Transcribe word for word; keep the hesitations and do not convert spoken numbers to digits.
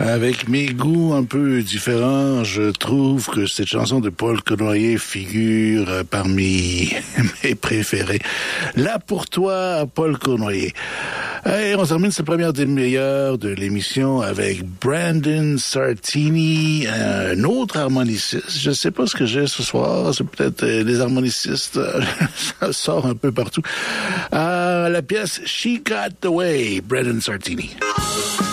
Avec mes goûts un peu différents, je trouve que cette chanson de Paul Cournoyer figure parmi mes préférés. Là pour toi, Paul Cournoyer. Et on termine cette première demi-heure de l'émission avec Brandon Sartini, un autre harmoniciste. Je sais pas ce que j'ai ce soir, c'est peut-être euh, les harmonicistes, ça sort un peu partout. Euh, la pièce She Got the Way, Brandon Sartini.